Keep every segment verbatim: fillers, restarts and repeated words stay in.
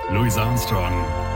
Louis Armstrong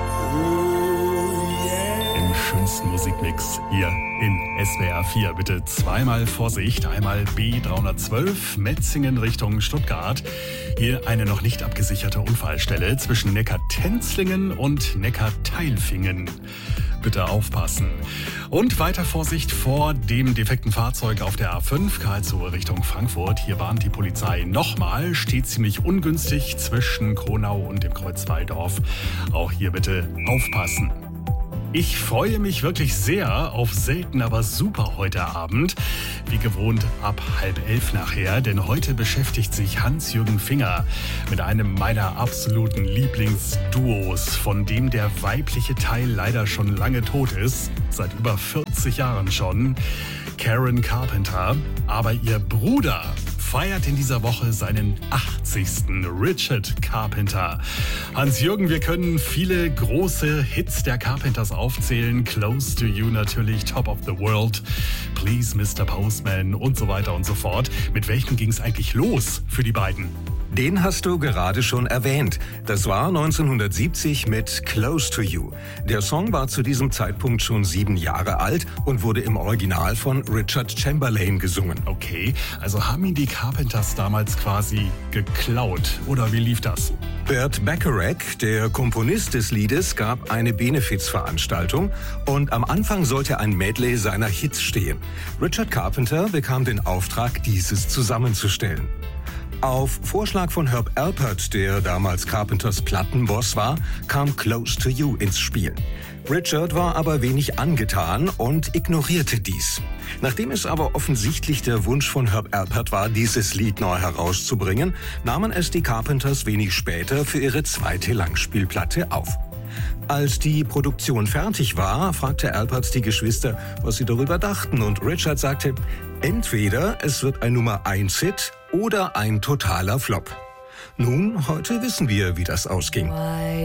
im schönsten Musikmix hier in S W R vier. Bitte zweimal Vorsicht, einmal B dreihundertzwölf Metzingen Richtung Stuttgart. Hier eine noch nicht abgesicherte Unfallstelle zwischen Neckar-Tenzlingen und Neckar-Teilfingen. Bitte aufpassen. Und weiter Vorsicht vor dem defekten Fahrzeug auf der A fünf, Karlsruhe Richtung Frankfurt. Hier warnt die Polizei nochmal, steht ziemlich ungünstig zwischen Kronau und dem Kreuz Walldorf. Auch hier bitte aufpassen. Ich freue mich wirklich sehr auf Selten, aber super heute Abend. Wie gewohnt ab halb elf nachher, denn heute beschäftigt sich Hans-Jürgen Finger mit einem meiner absoluten Lieblingsduos, von dem der weibliche Teil leider schon lange tot ist, seit über vierzig Jahren schon, Karen Carpenter. Aber ihr Bruder feiert in dieser Woche seinen achtzigsten Richard Carpenter. Hans-Jürgen, wir können viele große Hits der Carpenters aufzählen. Close to You natürlich, Top of the World, Please Mister Postman und so weiter und so fort. Mit welchem ging es eigentlich los für die beiden? Den hast du gerade schon erwähnt. Das war neunzehnhundertsiebzig mit Close to You. Der Song war zu diesem Zeitpunkt schon sieben Jahre alt und wurde im Original von Richard Chamberlain gesungen. Okay, also haben ihn die Carpenters damals quasi geklaut, oder wie lief das? Burt Bacharach, der Komponist des Liedes, gab eine Benefizveranstaltung und am Anfang sollte ein Medley seiner Hits stehen. Richard Carpenter bekam den Auftrag, dieses zusammenzustellen. Auf Vorschlag von Herb Alpert, der damals Carpenters Plattenboss war, kam Close to You ins Spiel. Richard war aber wenig angetan und ignorierte dies. Nachdem es aber offensichtlich der Wunsch von Herb Alpert war, dieses Lied neu herauszubringen, nahmen es die Carpenters wenig später für ihre zweite Langspielplatte auf. Als die Produktion fertig war, fragte Alpert die Geschwister, was sie darüber dachten, und Richard sagte, entweder es wird ein Nummer eins Hit oder ein totaler Flop. Nun, heute wissen wir, wie das ausging.